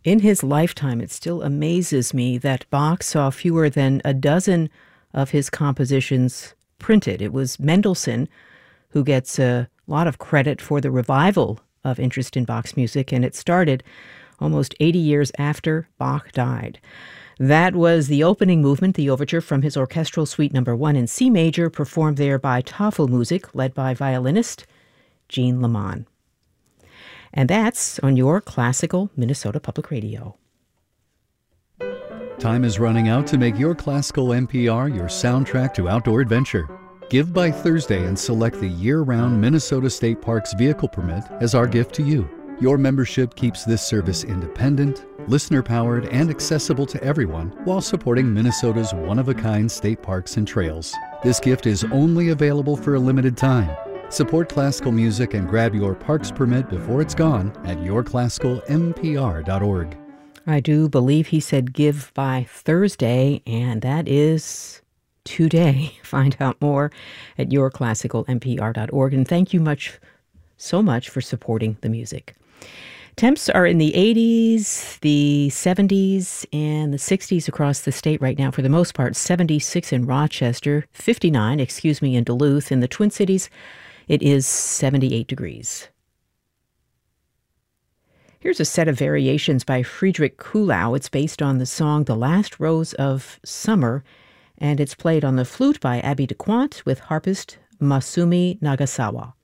In his lifetime, it still amazes me that Bach saw fewer than a dozen of his compositions printed. It was Mendelssohn who gets a lot of credit for the revival of interest in Bach's music, and it started almost 80 years after Bach died. That was the opening movement, the overture from his Orchestral Suite No. 1 in C major, performed there by Tafelmusik, led by violinist Jean Leman. And that's on your classical Minnesota Public Radio. Time is running out to make your classical NPR your soundtrack to outdoor adventure. Give by Thursday and select the year-round Minnesota State Parks vehicle permit as our gift to you. Your membership keeps this service independent, listener-powered, and accessible to everyone while supporting Minnesota's one-of-a-kind state parks and trails. This gift is only available for a limited time. Support classical music and grab your parks permit before it's gone at yourclassicalnpr.org. I do believe he said give by Thursday, and that is today. Find out more at yourclassicalnpr.org. And thank you so much for supporting the music. Temps are in the 80s, the 70s, and the 60s across the state right now for the most part. 76 in Rochester, 59, in Duluth. In the Twin Cities, it is 78 degrees. Here's a set of variations by Friedrich Kuhlau. It's based on the song The Last Rose of Summer, and it's played on the flute by Abby DeQuant with harpist Masumi Nagasawa.